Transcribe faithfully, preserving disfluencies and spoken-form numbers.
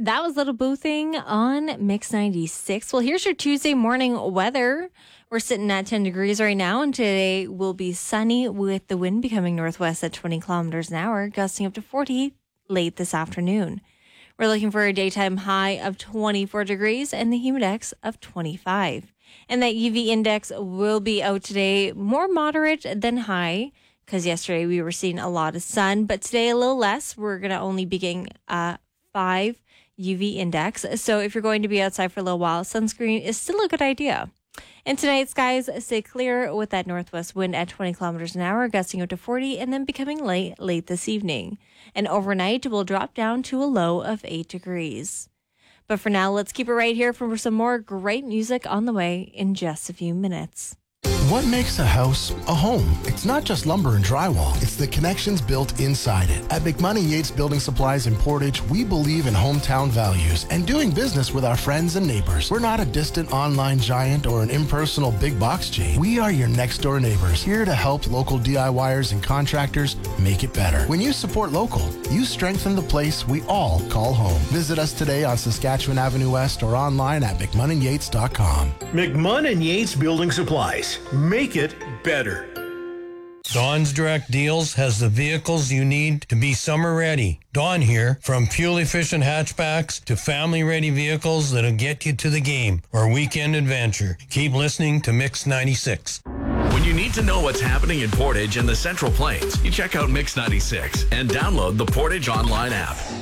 That was Little Boo Thing on Mix ninety-six. Well, here's your Tuesday morning weather. We're sitting at ten degrees right now, and today will be sunny with the wind becoming northwest at twenty kilometers an hour, gusting up to forty late this afternoon. We're looking for a daytime high of twenty-four degrees and the humidex of twenty-five. And that U V index will be out today, more moderate than high, because yesterday we were seeing a lot of sun, but today a little less. We're going to only be getting uh, five U V index. So if you're going to be outside for a little while, sunscreen is still a good idea. And tonight, skies stay clear with that northwest wind at twenty kilometers an hour, gusting up to forty and then becoming light late this evening. And overnight will drop down to a low of eight degrees. But for now, let's keep it right here for some more great music on the way in just a few minutes. What makes a house a home? It's not just lumber and drywall. It's the connections built inside it. At McMoney Yates Building Supplies in Portage, we believe in hometown values and doing business with our friends and neighbors. We're not a distant online giant or an impersonal big box chain. We are your next door neighbors, here to help local DIYers and contractors make it better. When you support local, you strengthen the place we all call home. Visit us today on Saskatchewan Avenue West or online at mcmunn yates dot com. McMunn Yates Building Supplies. Make it better. Dawn's Direct Deals has the vehicles you need to be summer ready. Dawn here, from fuel-efficient hatchbacks to family-ready vehicles that'll get you to the game or weekend adventure. Keep listening to Mix ninety-six. When you need to know what's happening in Portage and the Central Plains, you check out Mix ninety-six and download the Portage Online app.